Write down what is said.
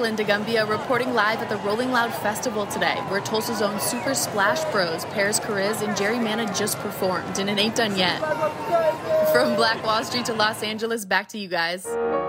Jacqueline DeGumbia reporting live at the Rolling Loud Festival today, where Tulsa's own Super Splash Bros, Paris Kariz and Jerry Mana just performed, and it ain't done yet. From Black Wall Street to Los Angeles, back to you guys.